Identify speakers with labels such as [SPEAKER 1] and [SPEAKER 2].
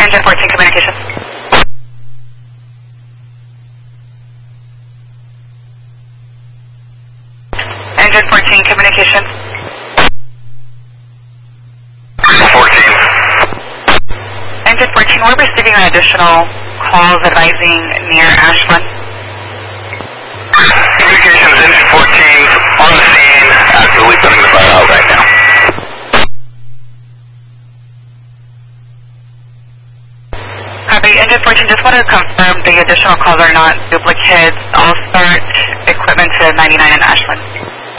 [SPEAKER 1] Engine 14 communications. Engine 14 communications.
[SPEAKER 2] 14.
[SPEAKER 1] Engine 14, we're receiving additional calls advising near Ashland.
[SPEAKER 2] Communications, engine 14 on the scene, actively putting the fire out right now.
[SPEAKER 1] Copy. Engine 14, just want to confirm the additional calls are not duplicates. I'll start equipment to 99 in Ashland.